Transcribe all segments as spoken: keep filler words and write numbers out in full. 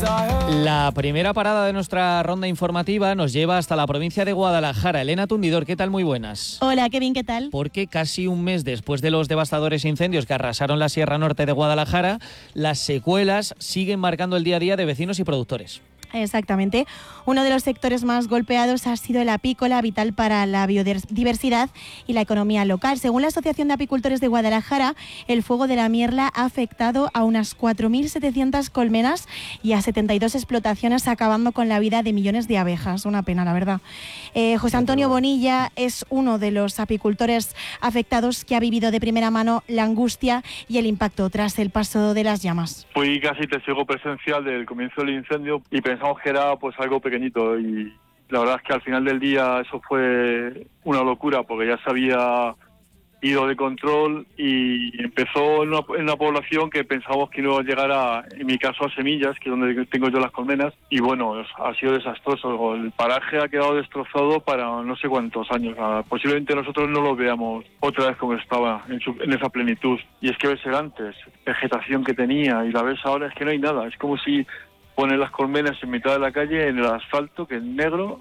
La primera parada de nuestra ronda informativa nos lleva hasta la provincia de Guadalajara. Elena Tundidor, ¿qué tal? Muy buenas. Hola, Kevin, ¿qué tal? Porque casi un mes después de los devastadores incendios que arrasaron la Sierra Norte de Guadalajara, las secuelas siguen marcando el día a día de vecinos y productores. Exactamente. Uno de los sectores más golpeados ha sido el apícola, vital para la biodiversidad y la economía local. Según la Asociación de Apicultores de Guadalajara, el fuego de la Mierla ha afectado a unas cuatro mil setecientas colmenas y a setenta y dos explotaciones, acabando con la vida de millones de abejas. Una pena, la verdad. Eh, José Antonio Bonilla es uno de los apicultores afectados que ha vivido de primera mano la angustia y el impacto tras el paso de las llamas. Fui casi testigo presencial del comienzo del incendio y pensamos que era pues algo pequeñito, y la verdad es que al final del día eso fue una locura, porque ya se había ido de control y empezó en una, en una población que pensábamos que no iba a llegar a, en mi caso, a Semillas, que es donde tengo yo las colmenas, y bueno, ha sido desastroso. El paraje ha quedado destrozado para no sé cuántos años. Posiblemente nosotros no lo veamos otra vez como estaba, en, su, en esa plenitud. Y es que ves el antes, vegetación que tenía, y la ves ahora, es que no hay nada. Es como si ponen las colmenas en mitad de la calle, en el asfalto, que es negro,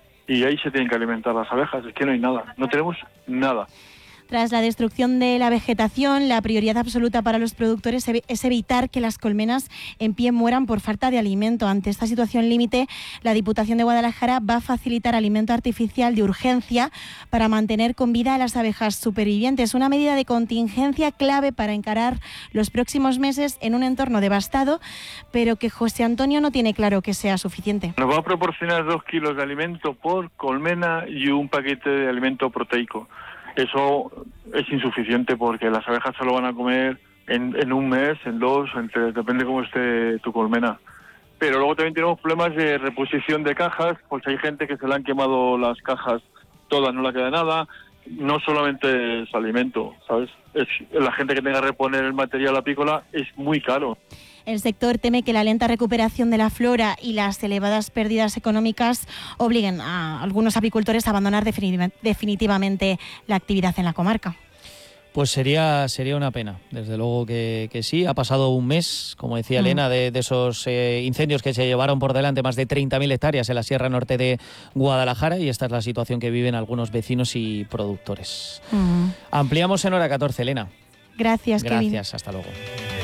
y ahí se tienen que alimentar las abejas. Es que no hay nada, no tenemos nada. Tras la destrucción de la vegetación, la prioridad absoluta para los productores es evitar que las colmenas en pie mueran por falta de alimento. Ante esta situación límite, la Diputación de Guadalajara va a facilitar alimento artificial de urgencia para mantener con vida a las abejas supervivientes. Una medida de contingencia clave para encarar los próximos meses en un entorno devastado, pero que José Antonio no tiene claro que sea suficiente. Nos va a proporcionar dos kilos de alimento por colmena y un paquete de alimento proteico. Eso es insuficiente porque las abejas se lo van a comer en, en un mes, en dos, entre, depende cómo esté tu colmena. Pero luego también tenemos problemas de reposición de cajas, pues hay gente que se le han quemado las cajas todas, no le queda nada. No solamente es alimento, ¿sabes? Es, la gente que tenga que reponer el material apícola es muy caro. El sector teme que la lenta recuperación de la flora y las elevadas pérdidas económicas obliguen a algunos apicultores a abandonar definitivamente la actividad en la comarca. Pues sería sería una pena, desde luego que, que sí. Ha pasado un mes, como decía mm. Elena, de, de esos eh, incendios que se llevaron por delante más de treinta mil hectáreas en la Sierra Norte de Guadalajara, y esta es la situación que viven algunos vecinos y productores. Mm. Ampliamos en hora catorce, Elena. Gracias, Kevin. Gracias, hasta luego.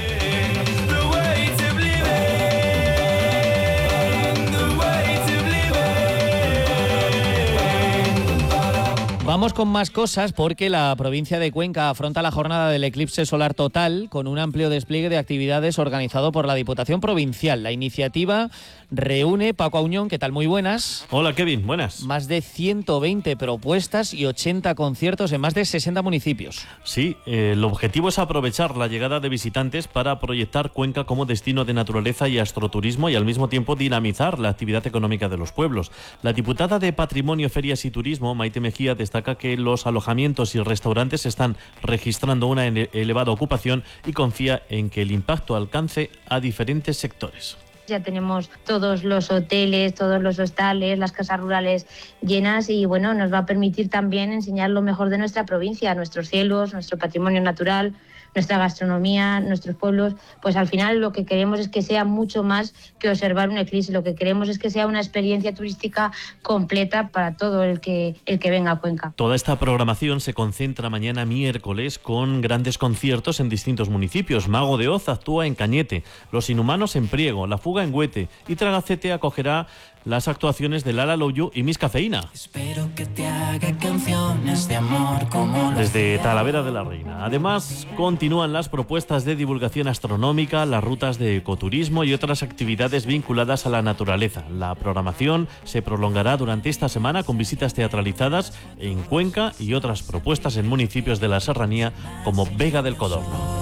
Vamos con más cosas, porque la provincia de Cuenca afronta la jornada del eclipse solar total con un amplio despliegue de actividades organizado por la Diputación Provincial. La iniciativa reúne, Paco Auñón, ¿qué tal? Muy buenas. Hola, Kevin, buenas. Más de ciento veinte propuestas y ochenta conciertos en más de sesenta municipios. Sí, eh, el objetivo es aprovechar la llegada de visitantes para proyectar Cuenca como destino de naturaleza y astroturismo, y al mismo tiempo dinamizar la actividad económica de los pueblos. La diputada de Patrimonio, Ferias y Turismo, Maite Mejía, destaca que los alojamientos y restaurantes están registrando una elevada ocupación y confía en que el impacto alcance a diferentes sectores. Ya tenemos todos los hoteles, todos los hostales, las casas rurales llenas, y bueno, nos va a permitir también enseñar lo mejor de nuestra provincia, nuestros cielos, nuestro patrimonio natural, nuestra gastronomía, nuestros pueblos. Pues al final lo que queremos es que sea mucho más que observar un eclipse, lo que queremos es que sea una experiencia turística completa para todo el que, el que venga a Cuenca. Toda esta programación se concentra mañana miércoles con grandes conciertos en distintos municipios. Mago de Oz actúa en Cañete, Los Inhumanos en Priego, La Fuga en Güete, y Tragacete acogerá las actuaciones de Lala Loyu y Miss Cafeína. Espero que te haga canciones de amor como desde Talavera de la Reina. Además, continúan las propuestas de divulgación astronómica, las rutas de ecoturismo y otras actividades vinculadas a la naturaleza. La programación se prolongará durante esta semana con visitas teatralizadas en Cuenca y otras propuestas en municipios de la Serranía como Vega del Codorno.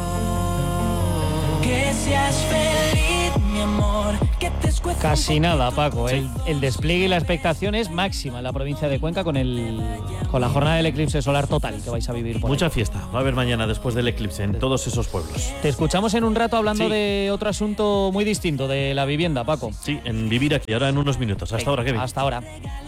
Que seas feliz, mi amor, que te escuece. Casi nada, Paco. El, el despliegue y la expectación es máxima en la provincia de Cuenca con el con la jornada del eclipse solar total que vais a vivir por Mucha ahí. fiesta va a haber mañana después del eclipse en todos esos pueblos. Te escuchamos en un rato hablando sí. de otro asunto muy distinto, de la vivienda, Paco. Sí, en Vivir Aquí, ahora en unos minutos. Hasta Venga, ahora, Kevin. Hasta ahora.